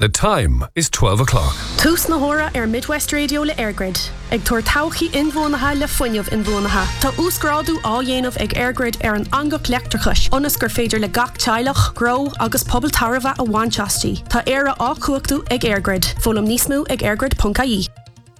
The time is 12 o'clock. Tús na hora Midwest Radio le Airgrid. Ag tuair tauchaí inbhuanaithe le fuinneamh inbhuanaithe. Tá úsgrádu á dhéanamh ag Airgrid an angach leachtrachais. Onas gur féidir le gach teilech, gro agus pobl tarafa a bhainteastí. Tá éire á cuachtú ag Airgrid. Fólam níos mú ag airgrid.ie.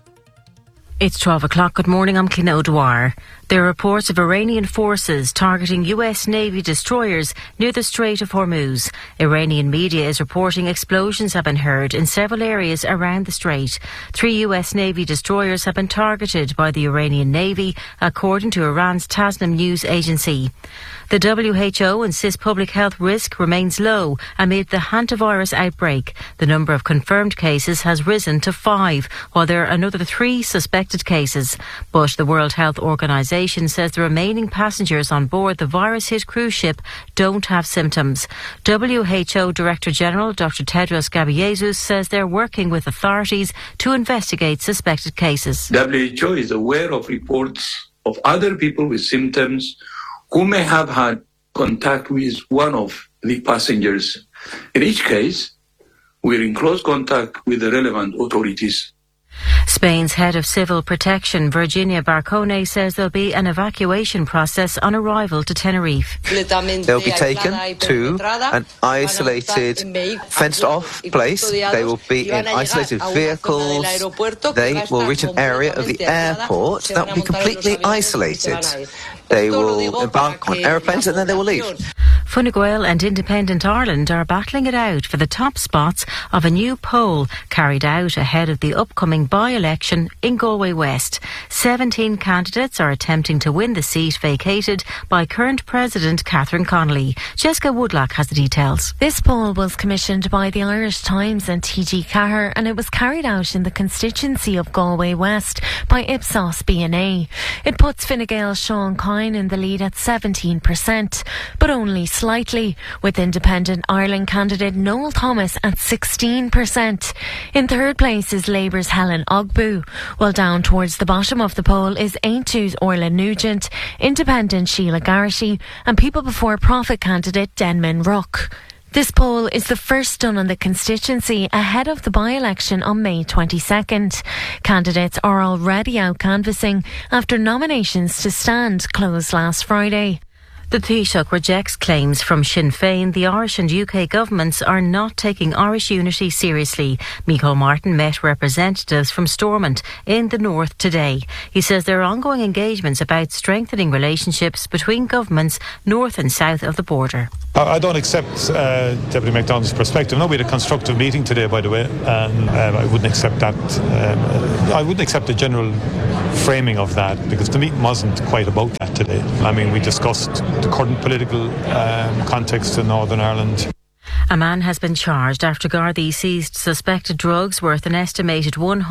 It's 12 o'clock. Good morning, I'm Cliona O'Dwyer. There are reports of Iranian forces targeting US Navy destroyers near the Strait of Hormuz. Iranian media is reporting explosions have been heard in several areas around the strait. 3 US Navy destroyers have been targeted by the Iranian Navy, according to Iran's Tasnim news agency. The WHO insists public health risk remains low amid the hantavirus outbreak. The number of confirmed cases has risen to 5, while there are another 3 suspected cases. But the World Health Organization says the remaining passengers on board the virus-hit cruise ship don't have symptoms. WHO Director General Dr. Tedros Ghebreyesus says they're working with authorities to investigate suspected cases. WHO is aware of reports of other people with symptoms who may have had contact with one of the passengers. In each case, we're in close contact with the relevant authorities. Spain's head of civil protection, Virginia Barcone, says there'll be an evacuation process on arrival to Tenerife. They'll be taken to an isolated, fenced-off place. They will be in isolated vehicles. They will reach an area of the airport that will be completely isolated. They will embark on aeroplanes and then they will leave. Fine Gael and Independent Ireland are battling it out for the top spots of a new poll carried out ahead of the upcoming by-election in Galway West. 17 candidates are attempting to win the seat vacated by current President Catherine Connolly. Jessica Woodlock has the details. This poll was commissioned by the Irish Times and TG Cahir, and it was carried out in the constituency of Galway West by Ipsos B&A. It puts Fine Gael's Sean Kine in the lead at 17%, but only slightly, with Independent Ireland candidate Noel Thomas at 16%. In third place is Labour's Helen Ogbu, while down towards the bottom of the poll is Aintu's Orla Nugent, Independent Sheila Garrity and People Before Profit candidate Denman Ruck. This poll is the first done on the constituency ahead of the by-election on May 22nd. Candidates are already out canvassing after nominations to stand closed last Friday. The Taoiseach rejects claims from Sinn Féin the Irish and UK governments are not taking Irish unity seriously. Micheál Martin met representatives from Stormont in the north today. He says there are ongoing engagements about strengthening relationships between governments north and south of the border. I don't accept Deputy MacDonald's perspective. No, we had a constructive meeting today, by the way, and I wouldn't accept that. I wouldn't accept the general framing of that, because the meeting wasn't quite about that today. I mean, we discussed the current political context in Northern Ireland. A man has been charged after Gardaí seized suspected drugs worth an estimated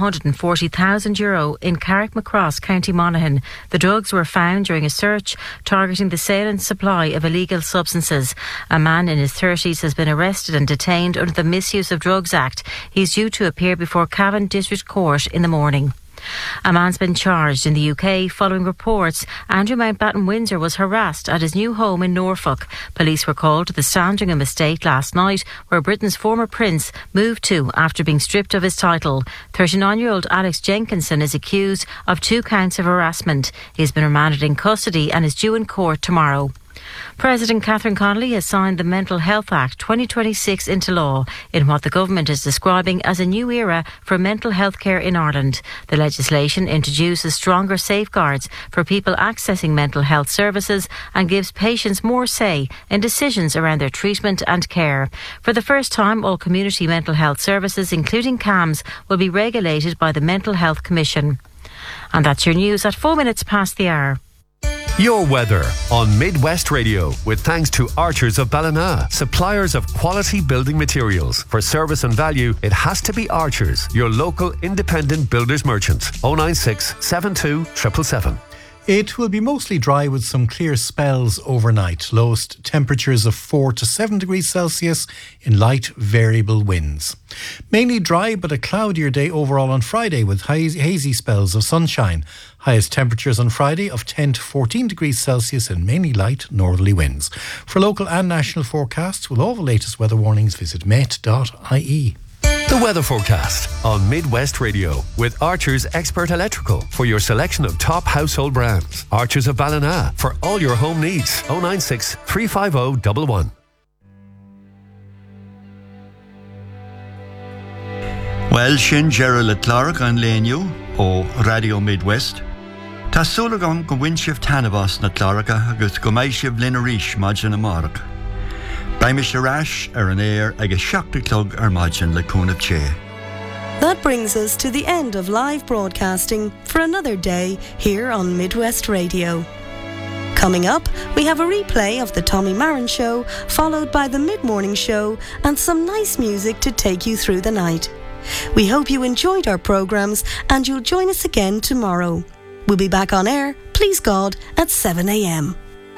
€140,000 in Carrickmacross, County Monaghan. The drugs were found during a search targeting the sale and supply of illegal substances. A man in his 30s has been arrested and detained under the Misuse of Drugs Act. He's due to appear before Cavan District Court in the morning. A man's been charged in the UK following reports Andrew Mountbatten Windsor was harassed at his new home in Norfolk. Police were called to the Sandringham estate last night, where Britain's former prince moved to after being stripped of his title. 39-year-old Alex Jenkinson is accused of 2 counts of harassment. He has been remanded in custody and is due in court tomorrow. President Catherine Connolly has signed the Mental Health Act 2026 into law in what the government is describing as a new era for mental health care in Ireland. The legislation introduces stronger safeguards for people accessing mental health services and gives patients more say in decisions around their treatment and care. For the first time, all community mental health services, including CAMHS, will be regulated by the Mental Health Commission. And that's your news at 4 minutes past the hour. Your weather on Midwest Radio, with thanks to Archers of Ballina, suppliers of quality building materials. For service and value, it has to be Archers, your local independent builders merchant. 096 72 777. It will be mostly dry with some clear spells overnight. Lowest temperatures of 4 to 7 degrees Celsius in light variable winds. Mainly dry but a cloudier day overall on Friday with hazy spells of sunshine. Highest temperatures on Friday of 10 to 14 degrees Celsius and mainly light northerly winds. For local and national forecasts with all the latest weather warnings, visit met.ie. The weather forecast on Midwest Radio with Archer's Expert Electrical for your selection of top household brands. Archers of Ballina for all your home needs. 096 350 111. Well, sin Gerald Clark an léniu ó Radio Midwest. Tá súlagam go winship tanabas na Clarka agus go maishib linarish majin amark. Baimish arash an air agus shakti clug majin le cúnab che. That brings us to the end of live broadcasting for another day here on Midwest Radio. Coming up, we have a replay of the Tommy Marin Show, followed by the mid-morning show and some nice music to take you through the night. We hope you enjoyed our programmes and you'll join us again tomorrow. We'll be back on air, please God, at 7 a.m.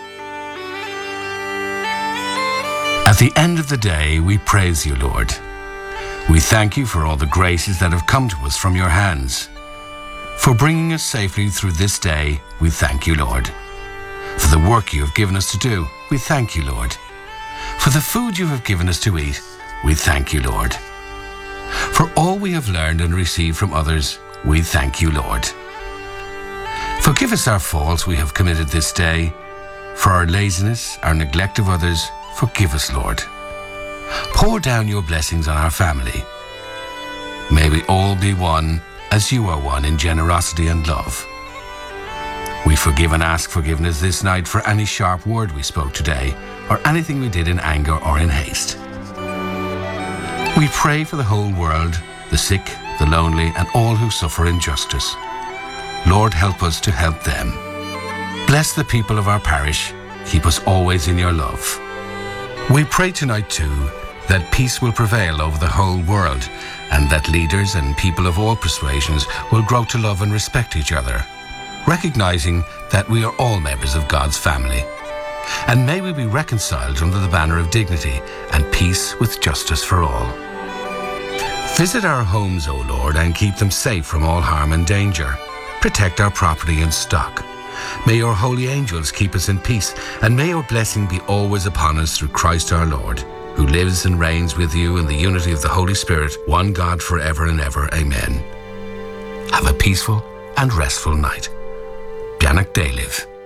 At the end of the day, we praise you, Lord. We thank you for all the graces that have come to us from your hands. For bringing us safely through this day, we thank you, Lord. For the work you have given us to do, we thank you, Lord. For the food you have given us to eat, we thank you, Lord. For all we have learned and received from others, we thank you, Lord. Forgive us our faults we have committed this day. For our laziness, our neglect of others, forgive us, Lord. Pour down your blessings on our family. May we all be one as you are one in generosity and love. We forgive and ask forgiveness this night for any sharp word we spoke today or anything we did in anger or in haste. We pray for the whole world, the sick, the lonely, and all who suffer injustice. Lord, help us to help them. Bless the people of our parish. Keep us always in your love. We pray tonight too that peace will prevail over the whole world and that leaders and people of all persuasions will grow to love and respect each other, recognizing that we are all members of God's family. And may we be reconciled under the banner of dignity and peace with justice for all. Visit our homes, O Lord, and keep them safe from all harm and danger. Protect our property and stock. May your holy angels keep us in peace, and may your blessing be always upon us through Christ our Lord, who lives and reigns with you in the unity of the Holy Spirit, one God forever and ever. Amen. Have a peaceful and restful night. Bianach Daliv.